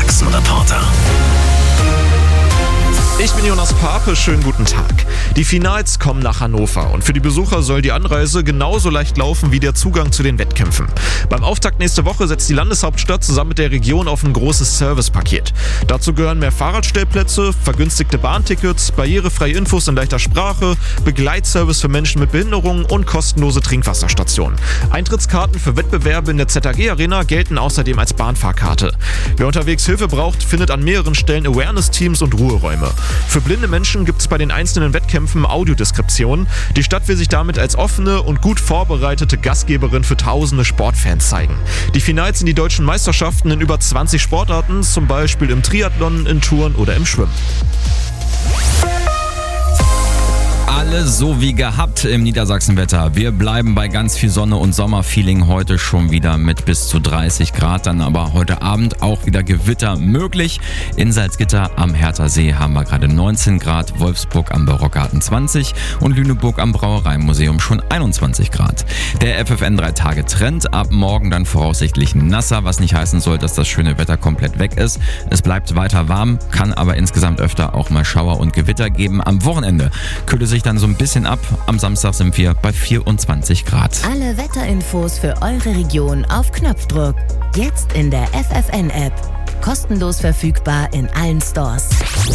Niedersachsen-Reporter. Ich bin Jonas Pape, schönen guten Tag. Die Finals kommen nach Hannover und für die Besucher soll die Anreise genauso leicht laufen wie der Zugang zu den Wettkämpfen. Beim Auftakt nächste Woche setzt die Landeshauptstadt zusammen mit der Region auf ein großes Servicepaket. Dazu gehören mehr Fahrradstellplätze, vergünstigte Bahntickets, barrierefreie Infos in leichter Sprache, Begleitservice für Menschen mit Behinderungen und kostenlose Trinkwasserstationen. Eintrittskarten für Wettbewerbe in der ZAG-Arena gelten außerdem als Bahnfahrkarte. Wer unterwegs Hilfe braucht, findet an mehreren Stellen Awareness-Teams und Ruheräume. Für blinde Menschen gibt es bei den einzelnen Wettkämpfen Audiodeskriptionen. Die Stadt will sich damit als offene und gut vorbereitete Gastgeberin für tausende Sportfans zeigen. Die Finals sind die deutschen Meisterschaften in über 20 Sportarten, zum Beispiel im Triathlon, in Touren oder im Schwimmen. Alles so wie gehabt im Niedersachsenwetter. Wir bleiben bei ganz viel Sonne und Sommerfeeling heute schon wieder mit bis zu 30 Grad. Dann aber heute Abend auch wieder Gewitter möglich. In Salzgitter am Hertha See haben wir gerade 19 Grad, Wolfsburg am Barockgarten 20 und Lüneburg am Brauereimuseum schon 21 Grad. Der FFN 3-Tage-Trend, ab morgen dann voraussichtlich nasser, was nicht heißen soll, dass das schöne Wetter komplett weg ist. Es bleibt weiter warm, kann aber insgesamt öfter auch mal Schauer und Gewitter geben. Am Wochenende kühlt es sich dann so ein bisschen ab. Am Samstag sind wir bei 24 Grad. Alle Wetterinfos für eure Region auf Knopfdruck. Jetzt in der FFN-App. Kostenlos verfügbar in allen Stores.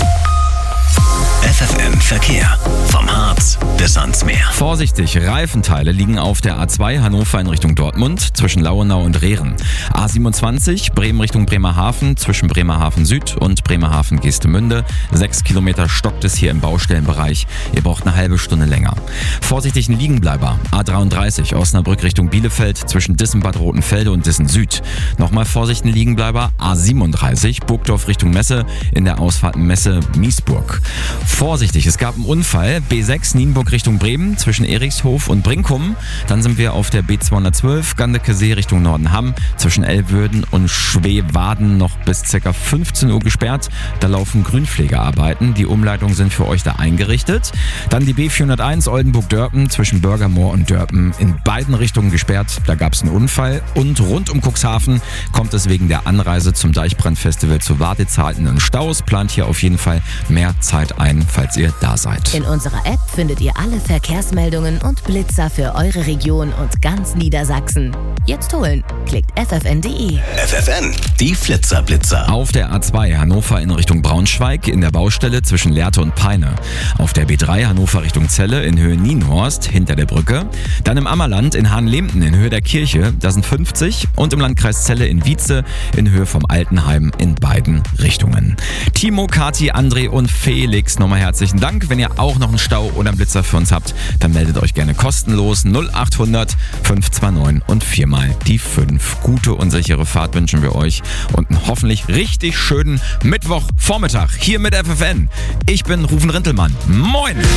FFN Verkehr. Vom Harz bis ans Meer. Vorsichtig, Reifenteile liegen auf der A2 Hannover in Richtung Dortmund zwischen Lauenau und Rehren. A27 Bremen Richtung Bremerhaven zwischen Bremerhaven Süd und Bremerhaven Geestemünde. 6 Kilometer stockt es hier im Baustellenbereich. Ihr braucht eine halbe Stunde länger. Vorsichtig ein Liegenbleiber. A33 Osnabrück Richtung Bielefeld zwischen Dissen-Bad Rotenfelde und Dissen Süd. Nochmal Vorsicht ein Liegenbleiber. A37 Burgdorf Richtung Messe in der Ausfahrt Messe-Miesburg. Vorsichtig, es gab einen Unfall. B6 Nienburg Richtung Bremen zwischen Erichshof und Brinkum. Dann sind wir auf der B212 Gandekesee Richtung Nordenham zwischen Elwürden und Schweewaden noch bis ca. 15 Uhr gesperrt. Da laufen Grünpflegearbeiten. Die Umleitungen sind für euch da eingerichtet. Dann die B401 Oldenburg-Dörpen zwischen Bürgermoor und Dörpen in beiden Richtungen gesperrt. Da gab es einen Unfall. Und rund um Cuxhaven kommt es wegen der Anreise zum Deichbrandfestival zu Wartezeiten und Staus. Plant hier auf jeden Fall mehr Zeit ein, falls ihr da seid. In unserer App findet ihr alle Verkehrsmeldungen und Blitzer für eure Region und ganz Niedersachsen. Jetzt holen. Klickt ffn.de. FFN, die Flitzer-Blitzer. Auf der A2 Hannover in Richtung Braunschweig in der Baustelle zwischen Lehrte und Peine. Auf der B3 Hannover Richtung Celle in Höhe Nienhorst hinter der Brücke. Dann im Ammerland in Hahnlehmten in Höhe der Kirche, da sind 50. Und im Landkreis Celle in Wietze in Höhe vom Altenheim in beiden Richtungen. Timo, Kati, André und Felix, nochmal herzlichen Dank. Wenn ihr auch noch einen Stau oder einen Blitzer für uns habt, dann meldet euch gerne kostenlos 0800 529 und 4 mal die 5. Gute und sichere Fahrt wünschen wir euch und einen hoffentlich richtig schönen Mittwochvormittag hier mit FFN. Ich bin Rufen Rintelmann. Moin!